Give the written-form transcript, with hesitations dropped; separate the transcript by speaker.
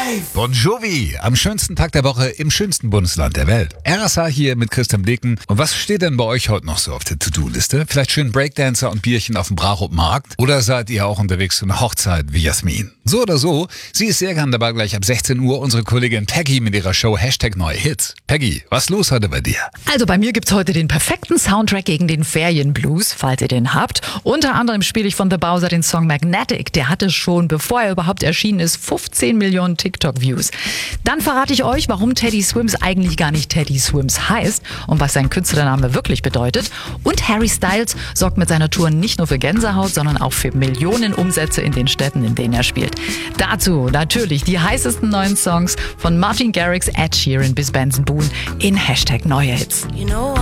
Speaker 1: Bon Jovi, am schönsten Tag der Woche im schönsten Bundesland der Welt. RSA hier mit Christian Bleken. Und was steht denn bei euch heute noch so auf der To-Do-Liste? Vielleicht schön Breakdancer und Bierchen auf dem Brachop-Markt? Oder seid ihr auch unterwegs zu einer Hochzeit wie Jasmin? So oder so, sie ist sehr gern dabei, gleich ab 16 Uhr unsere Kollegin Peggy mit ihrer Show #Neue Hits. Peggy, was ist los heute bei dir?
Speaker 2: Also bei mir gibt's heute den perfekten Soundtrack gegen den Ferienblues, falls ihr den habt. Unter anderem spiele ich von The Bowser den Song Magnetic. Der hatte schon, bevor er überhaupt erschienen ist, 15 Millionen TikTok-Views. Dann verrate ich euch, warum Teddy Swims eigentlich gar nicht Teddy Swims heißt und was sein Künstlername wirklich bedeutet. Und Harry Styles sorgt mit seiner Tour nicht nur für Gänsehaut, sondern auch für Millionen Umsätze in den Städten, in denen er spielt. Dazu natürlich die heißesten neuen Songs von Martin Garrix, Ed Sheeran bis Benson Boone in #Neue Hits.